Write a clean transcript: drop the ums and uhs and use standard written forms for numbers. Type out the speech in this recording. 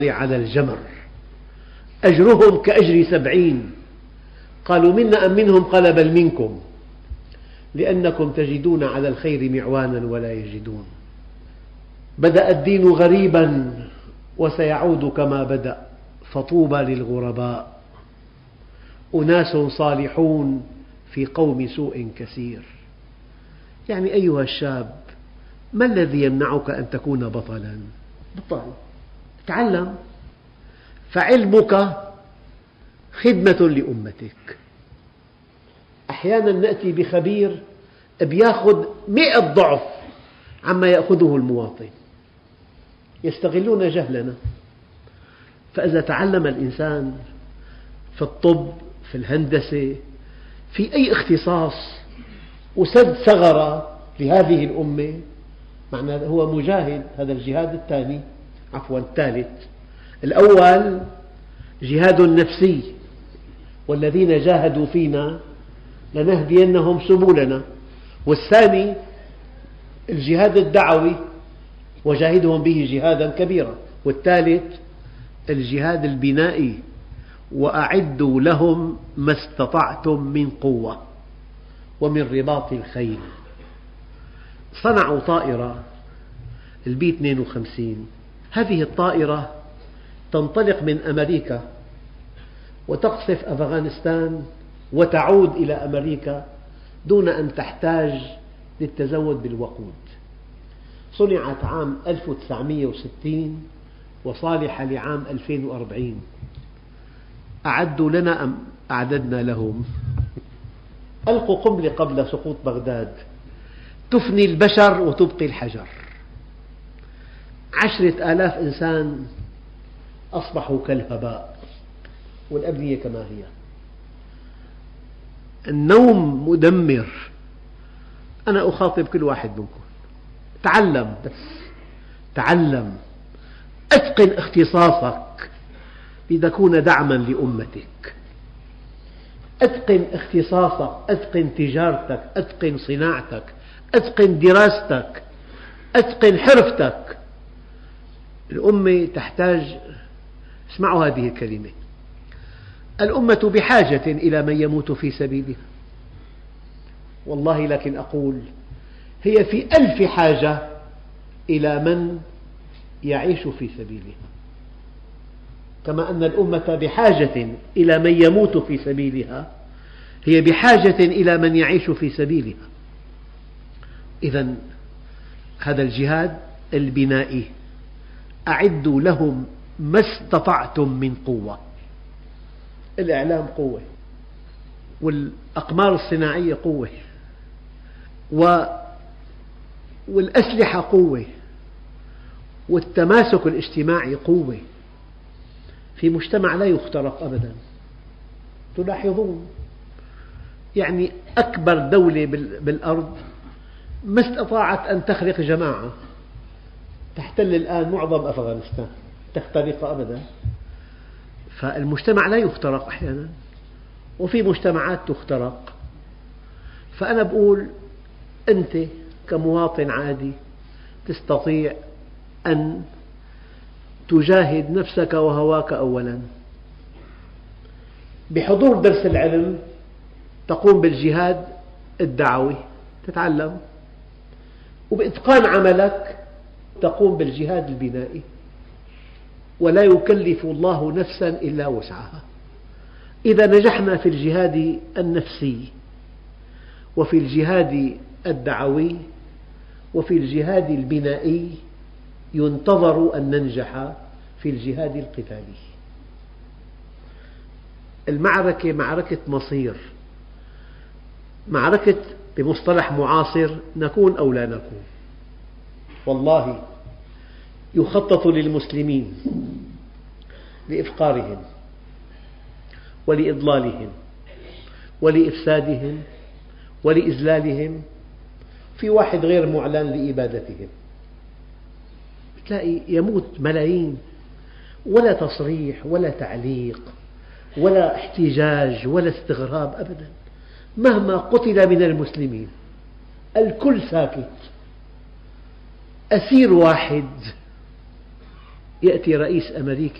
على الجمر أجرهم كأجر 70. قالوا منا أم منهم؟ قال بل منكم لأنكم تجدون على الخير معوانا ولا يجدون. بدأ الدين غريبا وسيعود كما بدأ، فطوبى للغرباء، أناس صالحون في قوم سوء كثير. يعني أيها الشاب، ما الذي يمنعك أن تكون بطلا؟ بطل، تعلم، فعلمك خدمة لأمتك. أحيانا نأتي بخبير يأخذ 100 ضعف عما يأخذه المواطن، يستغلون جهلنا. فإذا تعلم الإنسان في الطب، في الهندسة، في أي اختصاص، وسد ثغرة لهذه الأمة، معناه هو مجاهد. هذا الجهاد الثالث. الأول جهاد نفسي، والذين جاهدوا فينا لنهدينهم سبلنا. والثاني الجهاد الدعوي، وجاهدهم به جهادا كبيرا. والثالث الجهاد البنائي، وأعدوا لهم ما استطعتم من قوة ومن رباط الخيل. صنعوا طائرة البي 52. هذه الطائرة تنطلق من أمريكا وتقصف أفغانستان وتعود إلى أمريكا دون أن تحتاج للتزود بالوقود. صنعت عام 1960 وصالحة لعام 2040. أعدوا لنا أم أعددنا لهم؟ ألقوا قنبلة قبل سقوط بغداد تفني البشر وتبقي الحجر. 10,000 إنسان أصبحوا كالهباء، والأبنية كما هي. النوم مدمر. أنا أخاطب كل واحد منكم، تعلم، بس تعلم، أتقن اختصاصك لتكون دعما لأمتك. أتقن اختصاصك، أتقن تجارتك، أتقن صناعتك، أتقن دراستك، أتقن حرفتك. الأمة تحتاج، اسمعوا هذه الكلمة: الأمة بحاجة إلى من يموت في سبيلها. والله لكن أقول هي في 1000 حاجة إلى من يعيش في سبيلها. كما أن الأمة بحاجة إلى من يموت في سبيلها، هي بحاجة إلى من يعيش في سبيلها. إذن هذا الجهاد البنائي، أعدوا لهم ما استطعتم من قوة. الإعلام قوة، والأقمار الصناعية قوة، والأسلحة قوة، والتماسك الاجتماعي قوة. في مجتمع لا يخترق أبدا. تلاحظون يعني أكبر دولة بالأرض ما استطاعت أن تخلق جماعة تحتل الآن معظم أفغانستان، تخترق أبدا. فالمجتمع لا يخترق أحيانا، وفي مجتمعات تخترق. فأنا أقول أنت كمواطن عادي تستطيع أن تجاهد نفسك وهواك أولا بحضور درس العلم، تقوم بالجهاد الدعوي، تتعلم، وبإتقان عملك تقوم بالجهاد البنائي. ولا يكلف الله نفسا إلا وسعها. إذا نجحنا في الجهاد النفسي، وفي الجهاد الدعوي، وفي الجهاد البنائي، ينتظر أن ننجح في الجهاد القتالي. المعركة معركة مصير، معركة بمصطلح معاصر نكون أو لا نكون. والله يخطط للمسلمين لإفقارهم ولإضلالهم ولإفسادهم ولإذلالهم. في واحد غير معلن لإبادتهم، تلاقي يموت ملايين، ولا تصريح ولا تعليق ولا احتجاج ولا استغراب أبدا. مهما قتل من المسلمين الكل ساكت. أسير واحد يأتي رئيس أمريكي